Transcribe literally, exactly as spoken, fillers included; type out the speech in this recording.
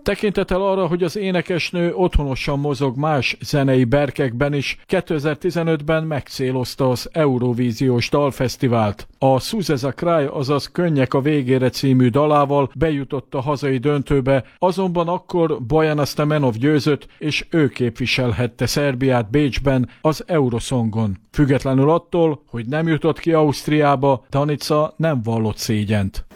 Tekintettel arra, hogy az énekesnő otthonosan mozog más zenei berkekben is, kétezer-tizenötben megcélozta az Eurovíziós Dalfesztivált. A Suze a Cry, azaz Könnyek a végére című dalával bejutott a hazai döntőbe, azonban akkor Bojana Stemenov győzött, és ő képviselhette Szerbiát Bécsben az Eurosongon. Függetlenül attól, hogy nem jutott ki Ausztriába, Danica nem vallott szégyent.